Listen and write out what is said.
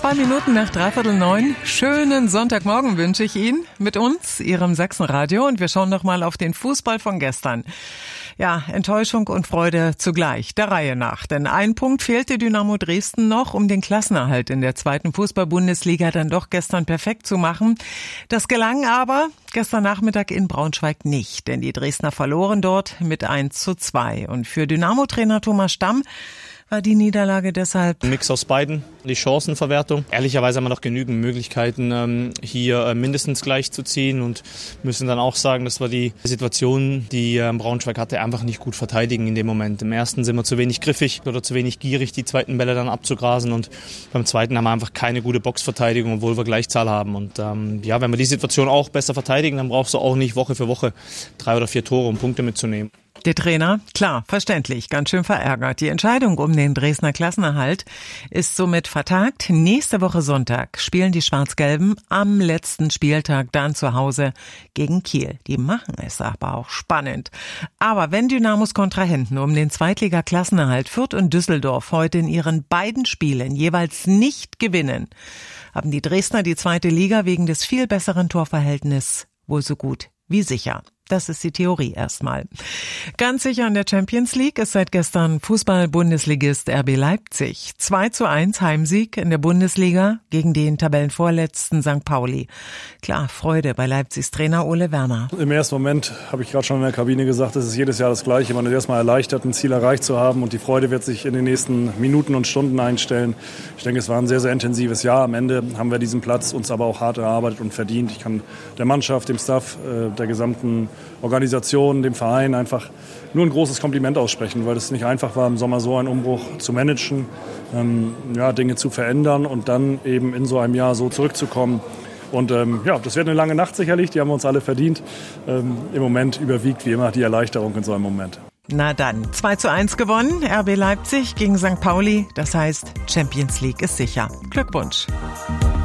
2 Minuten nach 8:45. Schönen Sonntagmorgen wünsche ich Ihnen mit uns, Ihrem Sachsenradio. Und wir schauen noch mal auf den Fußball von gestern. Ja, Enttäuschung und Freude zugleich, der Reihe nach. Denn ein Punkt fehlte Dynamo Dresden noch, um den Klassenerhalt in der zweiten Fußball-Bundesliga dann doch gestern perfekt zu machen. Das gelang aber gestern Nachmittag in Braunschweig nicht, denn die Dresdner verloren dort mit 1:2. Und für Dynamo-Trainer Thomas Stamm war die Niederlage deshalb ein Mix aus beiden, die Chancenverwertung. Ehrlicherweise haben wir noch genügend Möglichkeiten, hier mindestens gleich zu ziehen und müssen dann auch sagen, dass wir die Situation, die Braunschweig hatte, einfach nicht gut verteidigen in dem Moment. Im ersten sind wir zu wenig griffig oder zu wenig gierig, die zweiten Bälle dann abzugrasen, und beim zweiten haben wir einfach keine gute Boxverteidigung, obwohl wir Gleichzahl haben. Und wenn wir die Situation auch besser verteidigen, dann brauchst du auch nicht Woche für Woche 3 oder 4 Tore, um Punkte mitzunehmen. Der Trainer, klar, verständlich, ganz schön verärgert. Die Entscheidung um den Dresdner Klassenerhalt ist somit vertagt. Nächste Woche Sonntag spielen die Schwarz-Gelben am letzten Spieltag dann zu Hause gegen Kiel. Die machen es aber auch spannend. Aber wenn Dynamos Kontrahenten um den Zweitliga-Klassenerhalt Fürth und Düsseldorf heute in ihren beiden Spielen jeweils nicht gewinnen, haben die Dresdner die zweite Liga wegen des viel besseren Torverhältnisses wohl so gut wie sicher. Das ist die Theorie erstmal. Ganz sicher in der Champions League ist seit gestern Fußball-Bundesligist RB Leipzig. 2:1 Heimsieg in der Bundesliga gegen den Tabellenvorletzten St. Pauli. Klar, Freude bei Leipzigs Trainer Ole Werner. Im ersten Moment habe ich gerade schon in der Kabine gesagt, es ist jedes Jahr das Gleiche. Man ist erstmal erleichtert, ein Ziel erreicht zu haben, und die Freude wird sich in den nächsten Minuten und Stunden einstellen. Ich denke, es war ein sehr, sehr intensives Jahr. Am Ende haben wir diesen Platz uns aber auch hart erarbeitet und verdient. Ich kann der Mannschaft, dem Staff, der gesamten Organisation, dem Verein einfach nur ein großes Kompliment aussprechen, weil es nicht einfach war, im Sommer so einen Umbruch zu managen, Dinge zu verändern und dann eben in so einem Jahr so zurückzukommen. Und das wird eine lange Nacht sicherlich, die haben wir uns alle verdient. Im Moment überwiegt wie immer die Erleichterung in so einem Moment. Na dann, 2:1 gewonnen, RB Leipzig gegen St. Pauli. Das heißt, Champions League ist sicher. Glückwunsch.